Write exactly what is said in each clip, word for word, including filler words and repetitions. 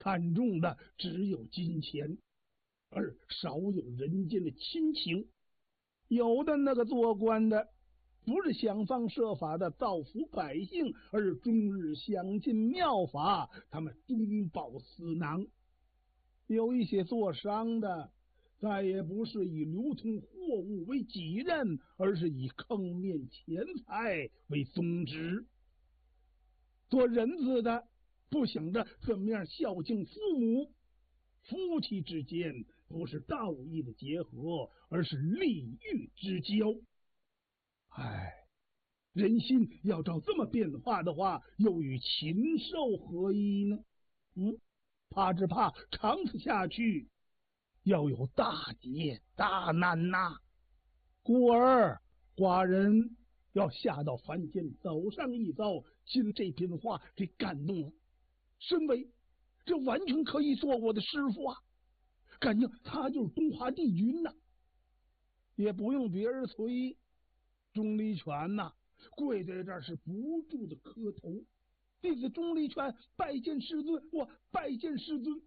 看重的只有金钱，而少有人间的亲情。有的那个做官的，不是想方设法的造福百姓，而是终日想尽妙法，他们中饱私囊。有一些做商的，再也不是以流通货物为己任，而是以坑面钱财为宗旨。做人子的，不想着怎么样孝敬父母，夫妻之间不是道义的结合，而是利欲之交。唉，人心要照这么变化的话，又与禽兽何异呢？嗯，怕只怕长此下去，要有大劫大难呐！故而寡人要下到凡间走上一遭，经这篇话给感动了。身为这完全可以做我的师傅啊，感情他就是东华帝君呐、啊，也不用别人催。钟离权呐、啊，跪在这儿是不住的磕头。弟子钟离权拜见师尊，我拜见师尊。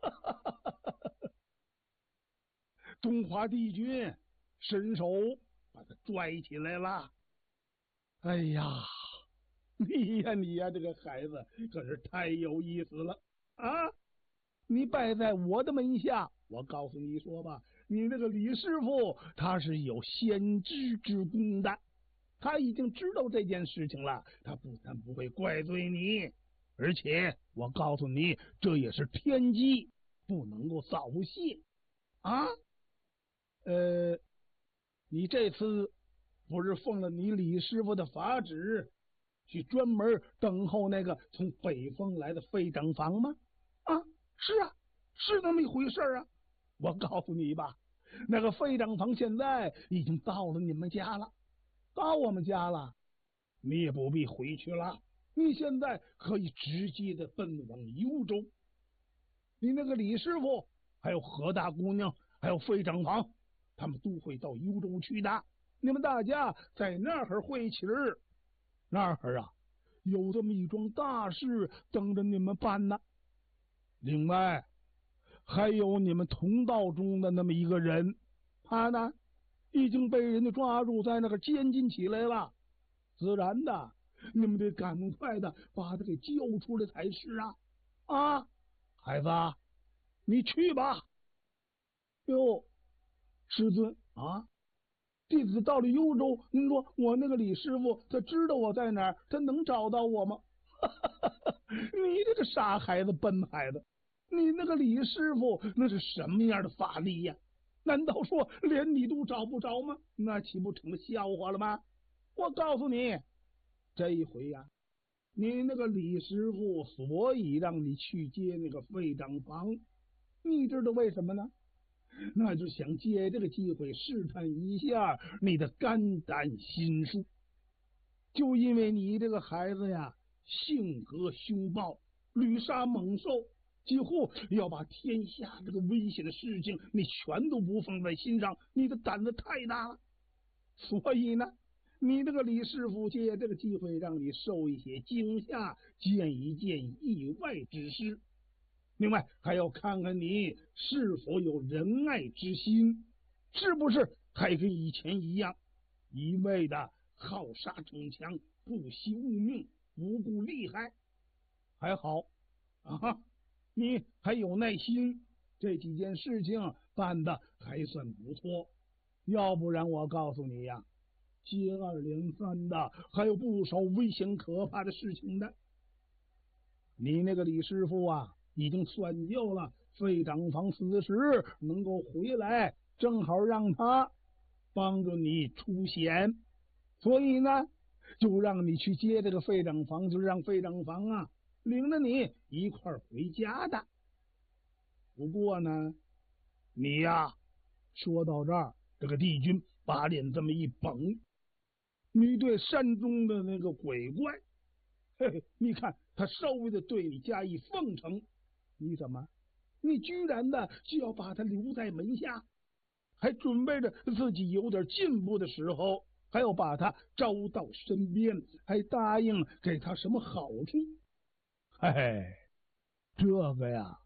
东华帝君伸手把他拽起来了。哎呀，你呀你呀，这个孩子可是太有意思了啊！你拜在我的门下，我告诉你说吧，你那个李师傅他是有先知之功的，他已经知道这件事情了，他不但不会怪罪你，而且我告诉你，这也是天机，不能够早泄啊。呃，你这次不是奉了你李师傅的法旨，去专门等候那个从北方来的费长房吗？啊，是啊，是那么一回事啊。我告诉你吧，那个费长房现在已经到了你们家了，到我们家了，你也不必回去了，你现在可以直接的奔往幽州。你那个李师傅，还有何大姑娘，还有费长房，他们都会到幽州去的。你们大家在那儿会一起儿，那儿啊，有这么一桩大事等着你们办呢。另外，还有你们同道中的那么一个人，他呢已经被人家抓住，在那个监禁起来了。自然的，你们得赶快的把他给救出来才是啊！啊，孩子，你去吧。哟，师尊啊，弟子到了幽州，您说我那个李师傅他知道我在哪儿，他能找到我吗？你这个傻孩子，笨孩子，你那个李师傅那是什么样的法力呀？难道说连你都找不着吗？那岂不成了笑话了吗？我告诉你，这一回呀、啊，你那个李师傅所以让你去接那个费长房，你知道为什么呢？那就想借这个机会试探一下你的肝胆心术。就因为你这个孩子呀，性格凶暴，屡杀猛兽，几乎要把天下这个危险的事情你全都不放在心上，你的胆子太大了。所以呢，你这个李师傅借这个机会让你受一些惊吓，见一见意外之事。另外还要看看你是否有仁爱之心，是不是还跟以前一样，一味的好杀逞强，不惜物命，不顾利害。还好啊，你还有耐心，这几件事情办得还算不错。要不然我告诉你呀，接二连三的还有不少危险可怕的事情的。你那个李师傅啊，已经算旧了，费长房此时能够回来，正好让他帮助你出险，所以呢，就让你去接这个费长房，就让费长房啊领着你一块儿回家的。不过呢，你呀，说到这儿，这个帝君把脸这么一绷，你对山中的那个鬼怪，嘿嘿，你看他稍微的对你加以奉承，你怎么，你居然的就要把他留在门下，还准备着自己有点进步的时候，还要把他招到身边，还答应给他什么好处？嘿嘿，这个呀，